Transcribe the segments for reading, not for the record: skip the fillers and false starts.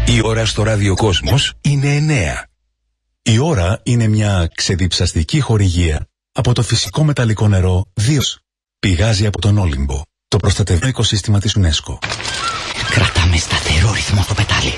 Η ώρα στο ραδιοκόσμος είναι 9. Η ώρα είναι μια ξεδιψαστική χορηγία από το φυσικό μεταλλικό νερό Δίος. Πηγάζει από τον Όλυμπο, το προστατευμένο οικοσύστημα της UNESCO. Κρατάμε σταθερό ρυθμό στο πετάλι.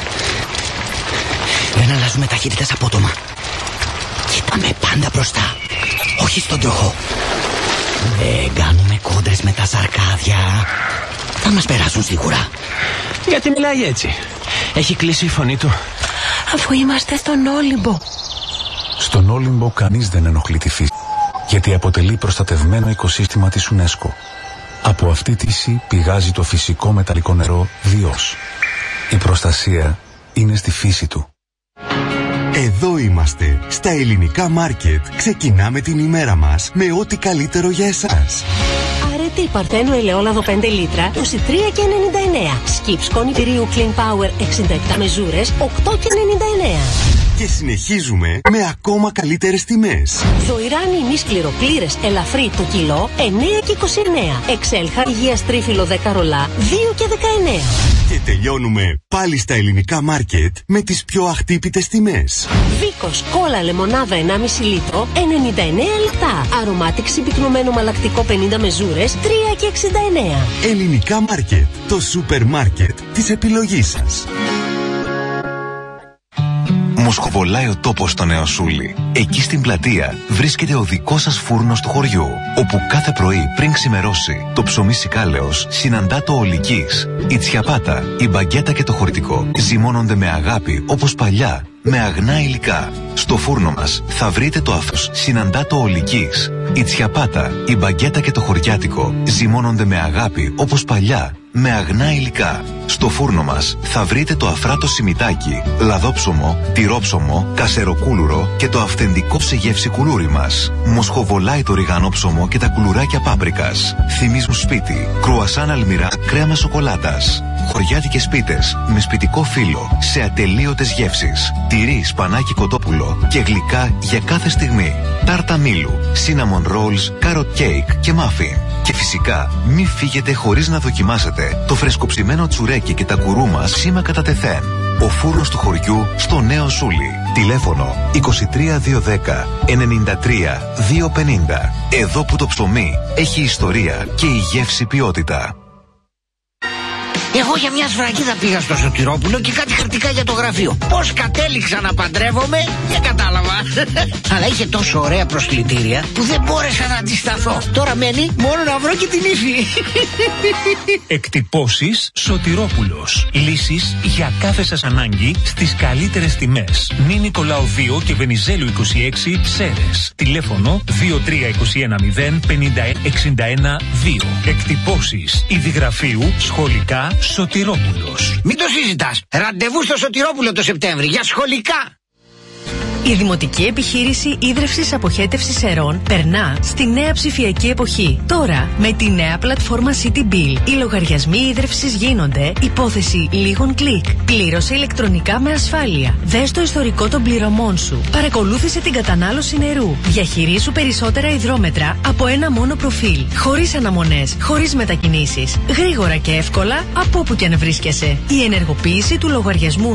Δεν αλλάζουμε ταχύτητες απότομα. Κοιτάμε πάντα μπροστά, όχι στον τροχό. Δεν κάνουμε κόντρες με τα σαρκάδια. Θα μας περάσουν σίγουρα. Γιατί μιλάει έτσι? Έχει κλείσει η φωνή του. Αφού είμαστε στον Όλυμπο. Στον Όλυμπο κανείς δεν ενοχλεί τη φύση, γιατί αποτελεί προστατευμένο οικοσύστημα της UNESCO. Από αυτή τη ύση πηγάζει το φυσικό μεταλλικό νερό Δίος. Η προστασία είναι στη φύση του. Εδώ είμαστε, στα ελληνικά μάρκετ. Ξεκινάμε την ημέρα μας με ό,τι καλύτερο για εσάς. Αρετή Παρτένου ελαιόλαδο 5 λίτρα, 23,99. Σκιπ σκόνη πυρίου Clean Power 67 μεζούρες, 8,99. Και συνεχίζουμε με ακόμα καλύτερες τιμές. Δοϊράνι ημίσκληρο πλήρες ελαφρύ το κιλό, 9,29. Εξέλχα υγείας τρίφυλλο 10 ρολά, 2,19. Και τελειώνουμε πάλι στα ελληνικά μάρκετ με τις πιο αχτύπητες τιμές. Βίκος κόλλα λεμονάδα 1,5 λίτρο, 99 λεπτά. Αρωμάτικ συμπυκνωμένο μαλακτικό 50 μεζούρες, 3,69. Ελληνικά μάρκετ, το σούπερ μάρκετ της επιλογής σας. Μοσχοβολάει ο τόπος στο Νέο Σούλι. Εκεί στην πλατεία βρίσκεται ο δικός σας φούρνος του χωριού, όπου κάθε πρωί πριν ξημερώσει το ψωμί σικάλεος συναντά το ολικής. Η τσιαπάτα, η μπαγκέτα και το χορτικό ζυμώνονται με αγάπη όπως παλιά, με αγνά υλικά. Στο φούρνο μας θα βρείτε το αφός συναντά το ολικής. Η τσιαπάτα, η μπαγκέτα και το χωριάτικο ζυμώνονται με αγάπη όπως παλιά, με αγνά υλικά. Στο φούρνο μας θα βρείτε το αφράτο σιμιτάκι, λαδόψωμο, τυρόψωμο, κασεροκούλουρο και το αυθεντικό σε γεύση κουλούρι μας. Μοσχοβολάει το ριγανόψωμο και τα κουλουράκια πάπρικας. Θυμίζουν σπίτι, κρουασάν αλμυρά, κρέμα σοκολάτας. Χωριάτικες πίτες με σπιτικό φύλλο σε ατελείωτες γεύσεις. Τυρί, σπανάκι, κοτόπουλο και γλυκά για κάθε στιγμή. Τάρτα μήλου, cinnamon rolls, carrot cake και muffin. Και φυσικά μη φύγετε χωρίς να δοκιμάσετε το φρεσκοψημένο τσουρέκι και τα κουρού μας σήμα κατά τεθέν. Ο φούρνος του χωριού στο Νέο Σούλι. Τηλέφωνο 23210 93 250. Εδώ που το ψωμί έχει ιστορία και η γεύση ποιότητα. Εγώ για μια σφραγίδα πήγα στο Σωτηρόπουλο και κάτι χαρτικά για το γραφείο. Πώς κατέληξα να παντρεύομαι, δεν κατάλαβα. Αλλά είχε τόσο ωραία προσκλητήρια που δεν μπόρεσα να αντισταθώ. Τώρα μένει μόνο να βρω και την ύφη. Εκτυπώσεις Σωτηρόπουλος. Λύσεις για κάθε σας ανάγκη στις καλύτερες τιμές. Νη Νικολάου 2 και Βενιζέλου 26 Σέρες. Τηλέφωνο 2321 0 50 61 2. Εκτυπώσεις Ιδιγραφείου Σχολικά Σωτηρόπουλος. Μην το συζητάς. Ραντεβού στο Σωτηρόπουλο το Σεπτέμβρη για σχολικά. Η Δημοτική Επιχείρηση Ίδρευσης Αποχέτευσης Ερών περνά στη νέα ψηφιακή εποχή. Τώρα, με τη νέα πλατφόρμα City Bill, οι λογαριασμοί ίδρευσης γίνονται υπόθεση λίγων κλικ. Πλήρωσε ηλεκτρονικά με ασφάλεια. Δες το ιστορικό των πληρωμών σου. Παρακολούθησε την κατανάλωση νερού. Διαχειρίσου περισσότερα υδρόμετρα από ένα μόνο προφίλ. Χωρίς αναμονές, χωρίς μετακινήσεις. Γρήγορα και εύκολα από όπου και αν βρίσκεσαι. Η ενεργοποίηση του λογαριασμού